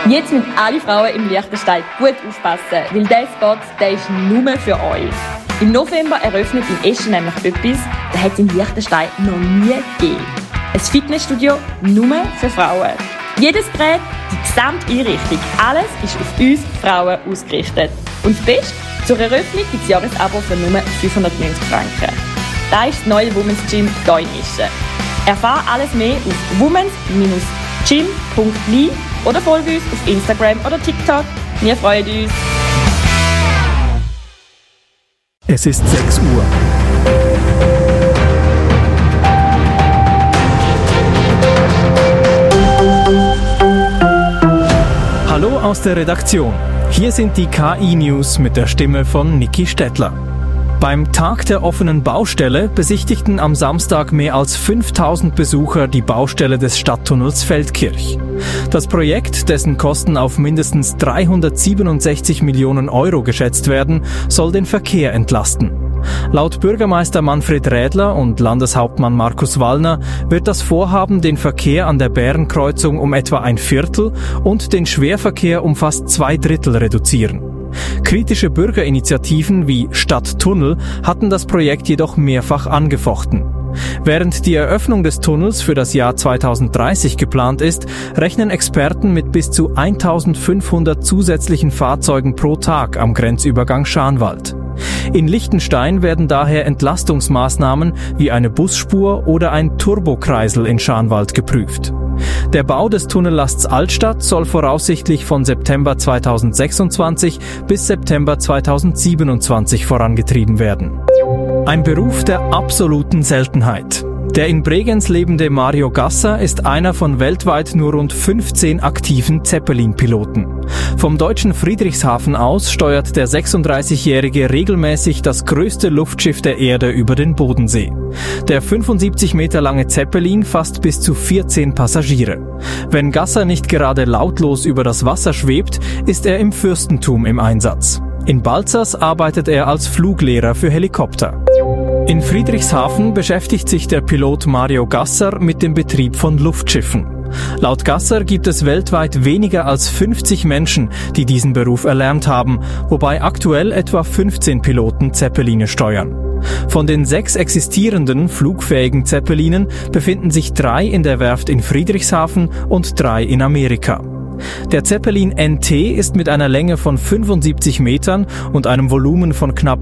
Jetzt müssen alle Frauen im Liechtenstein gut aufpassen, weil dieser Spot, der ist nur für euch. Im November eröffnet in Eschen nämlich etwas, das hat es in Liechtenstein noch nie gegeben. Ein Fitnessstudio nur für Frauen. Jedes Gerät, die gesamte Einrichtung, alles ist auf uns Frauen ausgerichtet. Und das Beste, zur Eröffnung gibt es Jahresabo für nur 590 Franken. Das ist das neue Women's Gym hier in Eschen. Erfahre alles mehr auf womens-gym.li oder folge uns auf Instagram oder TikTok. Wir freuen uns. Es ist 6 Uhr. Hallo aus der Redaktion. Hier sind die KI-News mit der Stimme von Niki Stettler. Beim Tag der offenen Baustelle besichtigten am Samstag mehr als 5000 Besucher die Baustelle des Stadttunnels Feldkirch. Das Projekt, dessen Kosten auf mindestens 367 Millionen Euro geschätzt werden, soll den Verkehr entlasten. Laut Bürgermeister Manfred Rädler und Landeshauptmann Markus Wallner wird das Vorhaben den Verkehr an der Bärenkreuzung um etwa 1/4 und den Schwerverkehr um fast 2/3 reduzieren. Kritische Bürgerinitiativen wie Stadttunnel hatten das Projekt jedoch mehrfach angefochten. Während die Eröffnung des Tunnels für das Jahr 2030 geplant ist, rechnen Experten mit bis zu 1500 zusätzlichen Fahrzeugen pro Tag am Grenzübergang Scharnwald. In Liechtenstein werden daher Entlastungsmaßnahmen wie eine Busspur oder ein Turbokreisel in Scharnwald geprüft. Der Bau des Tunnellasts Altstadt soll voraussichtlich von September 2026 bis September 2027 vorangetrieben werden. Ein Beruf der absoluten Seltenheit. Der in Bregenz lebende Mario Gasser ist einer von weltweit nur rund 15 aktiven Zeppelin-Piloten. Vom deutschen Friedrichshafen aus steuert der 36-Jährige regelmäßig das größte Luftschiff der Erde über den Bodensee. Der 75 Meter lange Zeppelin fasst bis zu 14 Passagiere. Wenn Gasser nicht gerade lautlos über das Wasser schwebt, ist er im Fürstentum im Einsatz. In Balzers arbeitet er als Fluglehrer für Helikopter. In Friedrichshafen beschäftigt sich der Pilot Mario Gasser mit dem Betrieb von Luftschiffen. Laut Gasser gibt es weltweit weniger als 50 Menschen, die diesen Beruf erlernt haben, wobei aktuell etwa 15 Piloten Zeppeline steuern. Von den 6 existierenden flugfähigen Zeppelinen befinden sich 3 in der Werft in Friedrichshafen und 3 in Amerika. Der Zeppelin NT ist mit einer Länge von 75 Metern und einem Volumen von knapp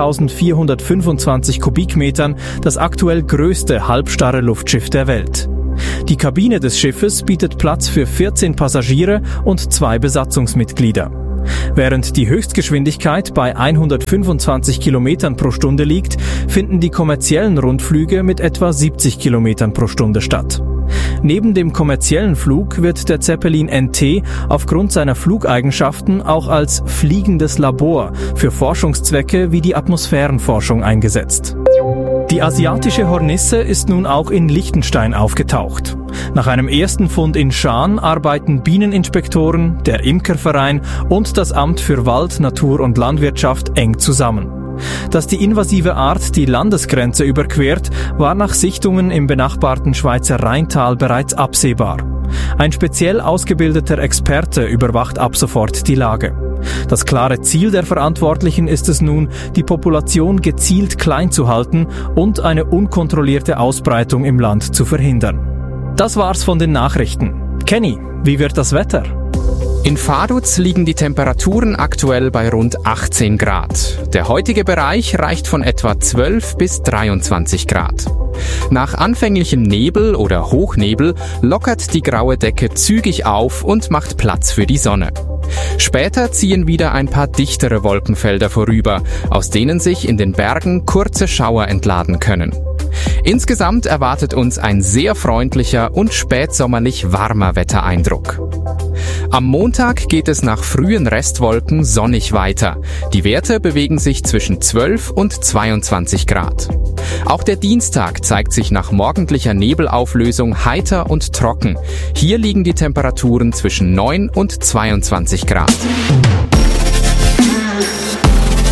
8.425 Kubikmetern das aktuell größte halbstarre Luftschiff der Welt. Die Kabine des Schiffes bietet Platz für 14 Passagiere und 2 Besatzungsmitglieder. Während die Höchstgeschwindigkeit bei 125 Kilometern pro Stunde liegt, finden die kommerziellen Rundflüge mit etwa 70 Kilometern pro Stunde statt. Neben dem kommerziellen Flug wird der Zeppelin NT aufgrund seiner Flugeigenschaften auch als fliegendes Labor für Forschungszwecke wie die Atmosphärenforschung eingesetzt. Die asiatische Hornisse ist nun auch in Liechtenstein aufgetaucht. Nach einem ersten Fund in Schaan arbeiten Bieneninspektoren, der Imkerverein und das Amt für Wald, Natur und Landwirtschaft eng zusammen. Dass die invasive Art die Landesgrenze überquert, war nach Sichtungen im benachbarten Schweizer Rheintal bereits absehbar. Ein speziell ausgebildeter Experte überwacht ab sofort die Lage. Das klare Ziel der Verantwortlichen ist es nun, die Population gezielt klein zu halten und eine unkontrollierte Ausbreitung im Land zu verhindern. Das war's von den Nachrichten. Kenny, wie wird das Wetter? In Vaduz liegen die Temperaturen aktuell bei rund 18 Grad. Der heutige Bereich reicht von etwa 12 bis 23 Grad. Nach anfänglichem Nebel oder Hochnebel lockert die graue Decke zügig auf und macht Platz für die Sonne. Später ziehen wieder ein paar dichtere Wolkenfelder vorüber, aus denen sich in den Bergen kurze Schauer entladen können. Insgesamt erwartet uns ein sehr freundlicher und spätsommerlich warmer Wettereindruck. Am Montag geht es nach frühen Restwolken sonnig weiter. Die Werte bewegen sich zwischen 12 und 22 Grad. Auch der Dienstag zeigt sich nach morgendlicher Nebelauflösung heiter und trocken. Hier liegen die Temperaturen zwischen 9 und 22 Grad.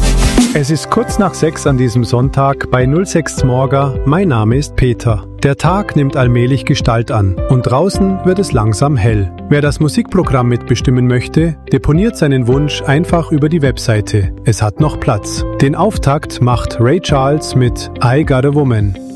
Es ist kurz nach 6 an diesem Sonntag bei 06 Morgen. Mein Name ist Peter. Der Tag nimmt allmählich Gestalt an und draußen wird es langsam hell. Wer das Musikprogramm mitbestimmen möchte, deponiert seinen Wunsch einfach über die Webseite. Es hat noch Platz. Den Auftakt macht Ray Charles mit I Got a Woman.